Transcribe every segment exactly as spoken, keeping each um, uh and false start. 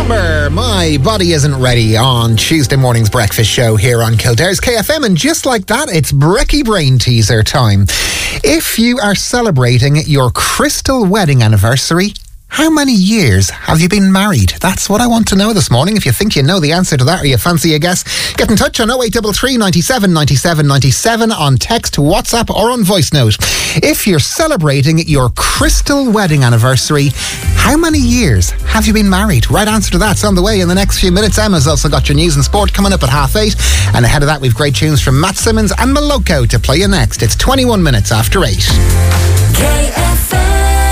Number, My Body Isn't Ready on Tuesday morning's breakfast show here on Kildare's K F M, and just like that, it's Brekkie Brain teaser time. If you are celebrating your crystal wedding anniversary, how many years have you been married? That's what I want to know this morning. If you think you know the answer to that or you fancy a guess, get in touch on oh eight three three, ninety-seven, ninety-seven, ninety-seven on text, WhatsApp or on voice note. If you're celebrating your crystal wedding anniversary, how many years have you been married? Right answer to that's on the way in the next few minutes. Emma's also got your news and sport coming up at half eight. And ahead of that, we've great tunes from Matt Simmons and Moloko to play you next. It's twenty-one minutes after eight. K F M.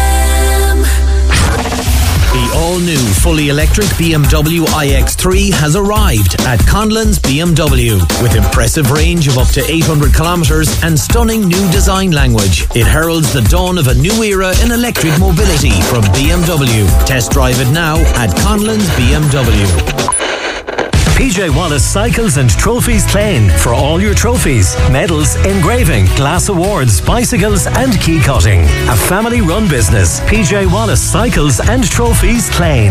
The all-new, fully electric B M W i X three has arrived at Conlon's B M W. With impressive range of up to eight hundred kilometres and stunning new design language, it heralds the dawn of a new era in electric mobility from B M W. Test drive it now at Conlon's B M W. P J Wallace Cycles and Trophies Clane for all your trophies, medals, engraving, glass awards, bicycles and key cutting. A family-run business. P J Wallace Cycles and Trophies Clane.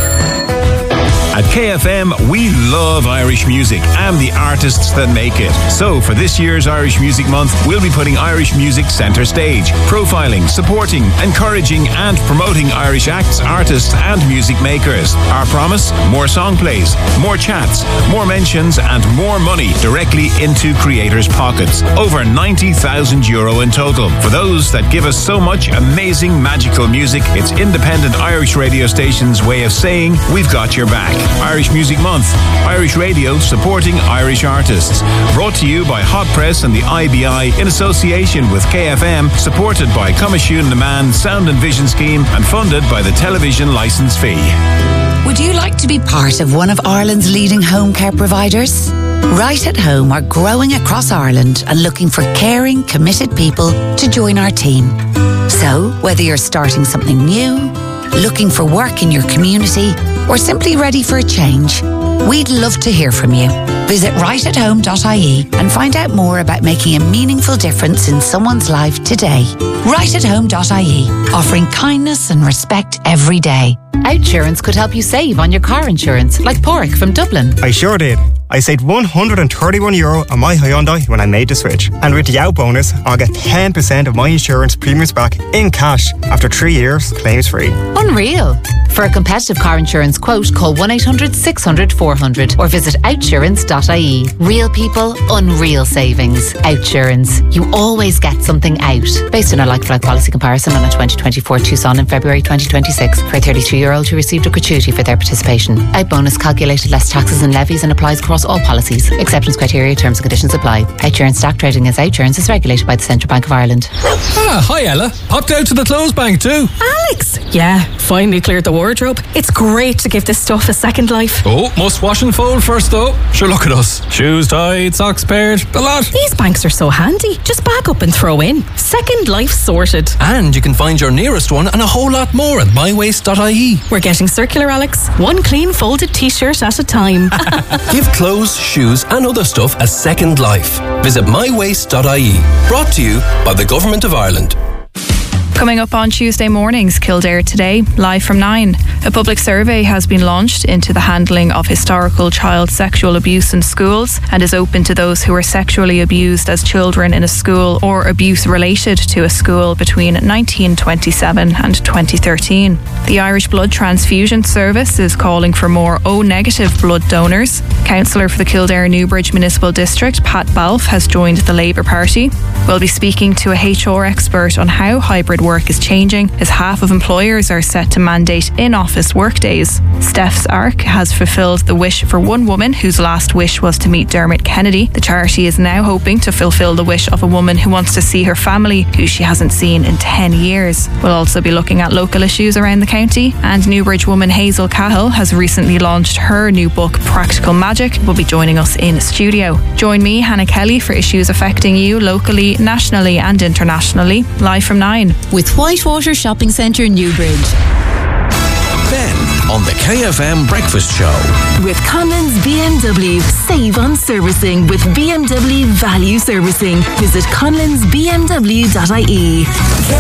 At K F M, we love Irish music and the artists that make it. So for this year's Irish Music Month, we'll be putting Irish music centre stage, profiling, supporting, encouraging and promoting Irish acts, artists and music makers. Our promise? More song plays, more chats, more mentions and more money directly into creators' pockets. Over ninety thousand euro in total. For those that give us so much amazing, magical music, it's independent Irish radio station's way of saying we've got your back. Irish Music Month. Irish radio supporting Irish artists. Brought to you by Hot Press and the I B I in association with K F M, supported by Comishún na Man Sound and Vision Scheme and funded by the television licence fee. Would you like to be part of one of Ireland's leading home care providers? Right at Home are growing across Ireland and looking for caring, committed people to join our team. So, whether you're starting something new, looking for work in your community, or simply ready for a change, we'd love to hear from you. Visit right at home dot I E and find out more about making a meaningful difference in someone's life today. right at home dot I E, offering kindness and respect every day. Outsurance could help you save on your car insurance, like Porrick from Dublin. I sure did. I saved one hundred thirty-one euro on my Hyundai when I made the switch. And with the out bonus, I'll get ten percent of my insurance premiums back in cash after three years, claims free. Unreal. For a competitive car insurance quote, call one eight hundred six hundred four hundred or visit outsurance dot I E. Real people, unreal savings. Outsurance. You always get something out. Based on a like-for-like policy comparison on a twenty twenty-four Tucson in February twenty twenty-six. For a thirty-two-year-old who received a gratuity for their participation. Out bonus calculated less taxes and levies and applies across all policies. Acceptance criteria, terms and conditions apply. Outsurance stock trading as Outsurance is regulated by the Central Bank of Ireland. Ah, hi Ella. Popped out to the clothes bank too. Alex! Yeah, finally cleared the wardrobe. It's great to give this stuff a second life. Oh, must wash and fold first though. Sure, look at us. Shoes tied, socks paired, the lot. These banks are so handy. Just bag up and throw in. Second life sorted. And you can find your nearest one and a whole lot more at my waste dot I E. We're getting circular, Alex. One clean folded t-shirt at a time. Give clothes, shoes and other stuff a second life. Visit my waste dot I E. Brought to you by the Government of Ireland. Coming up on Tuesday mornings, Kildare Today, live from nine. A public survey has been launched into the handling of historical child sexual abuse in schools and is open to those who were sexually abused as children in a school or abuse related to a school between nineteen twenty-seven and twenty thirteen. The Irish Blood Transfusion Service is calling for more O-negative blood donors. Councillor for the Kildare Newbridge Municipal District, Pat Balfe, has joined the Labour Party. We'll be speaking to a H R expert on how hybrid work is changing, as half of employers are set to mandate in-office workdays. Steph's Arc has fulfilled the wish for one woman whose last wish was to meet Dermot Kennedy. The charity is now hoping to fulfill the wish of a woman who wants to see her family, who she hasn't seen in ten years. We'll also be looking at local issues around the county, and Newbridge woman Hazel Cahill has recently launched her new book, Practical Magic, will be joining us in studio. Join me, Hannah Kelly, for issues affecting you locally, nationally and internationally, live from nine. With Whitewater Shopping Centre, Newbridge. Then, on the K F M Breakfast Show. With Conlon's B M W. Save on servicing with B M W Value Servicing. Visit conlons b m w dot I E.